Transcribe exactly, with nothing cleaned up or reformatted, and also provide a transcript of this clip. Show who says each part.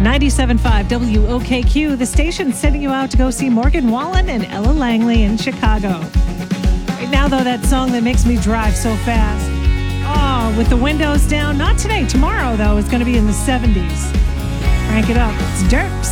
Speaker 1: ninety-seven point five W O K Q, the station sending you out to go see Morgan Wallen and Ella Langley in Chicago. Right now, though, that song that makes me drive so fast. Oh, with the windows down. Not today. Tomorrow, though, it's going to be in the seventies. Crank it up. It's Dirks.